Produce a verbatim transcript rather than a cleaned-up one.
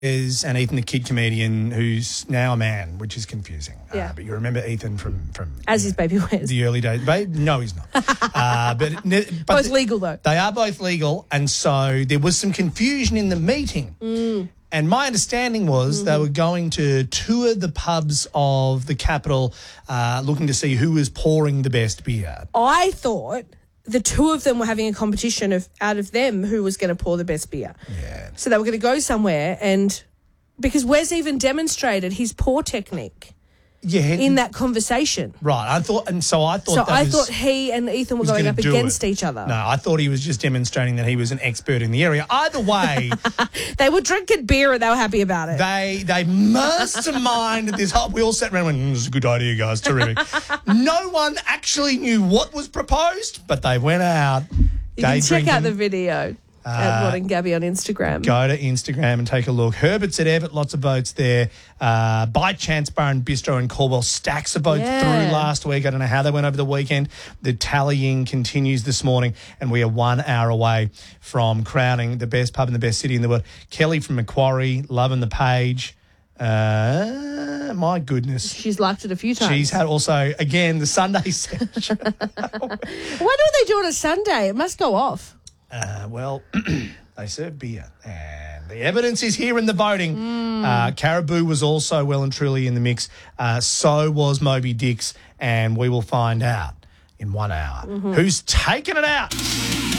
is an Ethan the Kid comedian who's now a man, which is confusing. Yeah. Uh, but you remember Ethan from from As you his know, baby wears. the early days. Ba- no, he's not. uh, but but Both th- legal, though. They are both legal, and so there was some confusion in the meeting. Mm. And my understanding was Mm-hmm. they were going to tour the pubs of the capital, uh, looking to see who was pouring the best beer. I thought the two of them were having a competition of out of them who was going to pour the best beer. Yeah. So they were going to go somewhere and because Wes even demonstrated his pour technique Yeah. in that conversation. Right. I thought, and so I thought So that I was, thought he and Ethan were was going gonna up do against it. each other. No, I thought he was just demonstrating that he was an expert in the area. Either way, They were drinking beer and they were happy about it. they they masterminded this whole. We all sat around and went, mm, "This is a good idea, guys. Terrific." No one actually knew what was proposed, but they went out. you can day check out drinking. the video at Rod and Gabby on Instagram. Go to Instagram and take a look. Herbert's at Everett, lots of votes there. Uh, By Chance Bar and Bistro in Caldwell, stacks of votes Yeah. through last week. I don't know how they went over the weekend. The tallying continues this morning, and we are one hour away from crowning the best pub in the best city in the world. Kelly from Macquarie, loving the page. Uh, my goodness. She's liked it a few times. She's had also, again, the Sunday session. I wonder what they do on a Sunday. It must go off. Uh, well, they serve beer, and the evidence is here in the voting. Uh, Caribou was also well and truly in the mix. Uh, so was Moby Dick's, and we will find out in one hour who's taking it out.